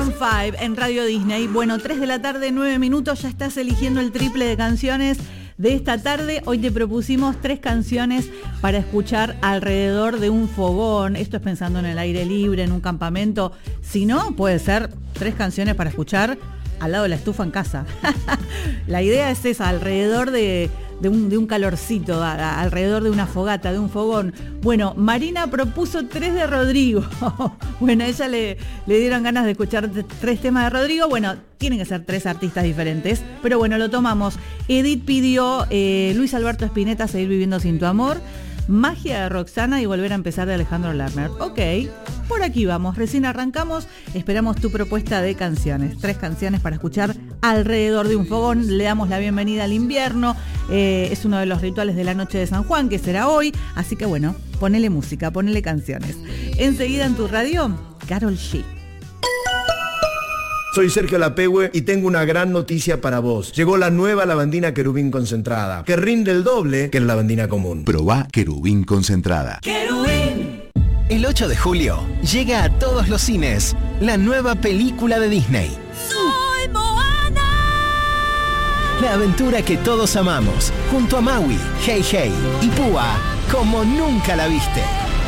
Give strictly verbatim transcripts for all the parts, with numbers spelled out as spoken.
Maroon cinco en Radio Disney. Bueno, tres de la tarde, nueve minutos, ya estás eligiendo el triple de canciones de esta tarde. Hoy te propusimos tres canciones para escuchar alrededor de un fogón. Esto es pensando en el aire libre, en un campamento. Si no, puede ser tres canciones para escuchar al lado de la estufa en casa. La idea es esa, alrededor de, de, un, de un calorcito, a, a, alrededor de una fogata, de un fogón. Bueno, Marina propuso tres de Rodrigo. Bueno, a ella le, le dieron ganas de escuchar tres temas de Rodrigo. Bueno, tienen que ser tres artistas diferentes, pero bueno, lo tomamos. Edith pidió eh, Luis Alberto Spinetta, Seguir viviendo sin tu amor, Magia de Roxana y Volver a empezar de Alejandro Lerner. Ok, por aquí vamos, recién arrancamos, esperamos tu propuesta de canciones. Tres canciones para escuchar alrededor de un fogón. Le damos la bienvenida al invierno, eh, es uno de los rituales de la noche de San Juan, que será hoy, así que bueno, ponele música, ponele canciones. Enseguida en tu radio, Karol G. Soy Sergio Lapehue y tengo una gran noticia para vos. Llegó la nueva lavandina Querubín concentrada, que rinde el doble que la lavandina común. Probá Querubín concentrada. ¡Querubín! El ocho de julio llega a todos los cines la nueva película de Disney. ¡Soy Moana! La aventura que todos amamos, junto a Maui, Hey Hey y Púa, como nunca la viste.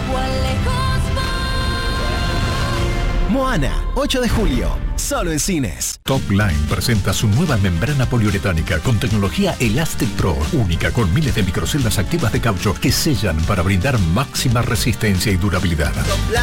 Moana, ocho de julio, solo en cines. Top Line presenta su nueva membrana poliuretánica con tecnología Elastic Pro, única con miles de microceldas activas de caucho que sellan para brindar máxima resistencia y durabilidad.